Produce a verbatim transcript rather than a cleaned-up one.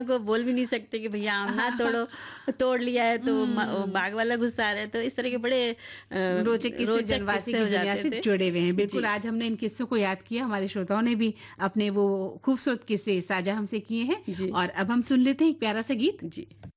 को बोल भी नहीं सकते कि भैया आम ना तोड़ो, तोड़ लिया है तो म ओ हुँ। बाग वाला गुस्सा आ रहा है, तो इस तरह के बड़े अ, रोचक किस्से रोचक जनवासी किस्से की हो दुनिया जाते से थे। जुड़े हुए हैं। बिल्कुल, जी, आज हमने इन किस्सों को याद किया, हमारे श्रोताओं ने भी अपने वो खूबसूरत किस्से साझा हमसे किए हैं जी, और अब हम सुन लेते हैं एक प्यारा-सा गीत। जी।